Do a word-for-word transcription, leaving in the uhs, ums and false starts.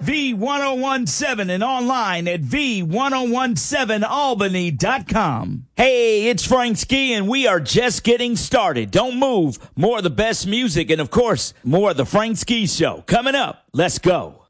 V ten seventeen and online at V ten seventeen Albany dot com. Hey, it's Frank Ski, and we are just getting started. Don't move. More of the best music and, of course, more of the Frank Ski Show. Coming up. Let's go.